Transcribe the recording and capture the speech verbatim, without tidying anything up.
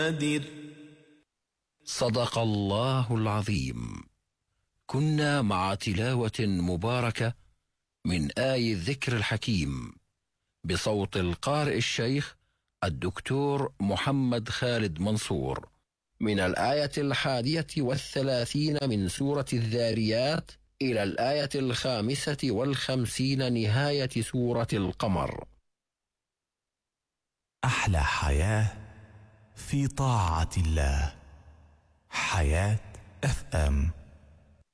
قادر. صدق الله العظيم. كنا مع تلاوة مباركة من آي الذكر الحكيم بصوت القارئ الشيخ الدكتور محمد خالد منصور من الآية الحادية والثلاثين من سورة الذاريات إلى الآية الخامسة والخمسين نهاية سورة القمر. أحلى حياة في طاعة الله. حياة اف ام.